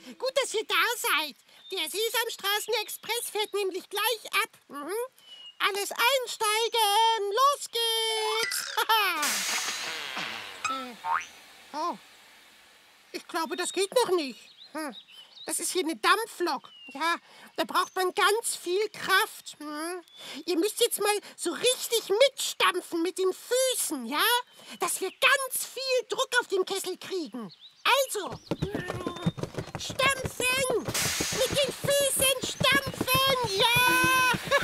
Gut, dass ihr da seid. Der Sesamstraßen-Express fährt nämlich gleich ab. Alles einsteigen, los geht's. Oh, ich glaube, das geht noch nicht. Das ist hier eine Dampflok. Ja, da braucht man ganz viel Kraft. Ihr müsst jetzt mal so richtig mitstampfen mit den Füßen, ja? Dass wir ganz viel Druck auf den Kessel kriegen. Also, stampfen! Mit den Füßen stampfen! Ja!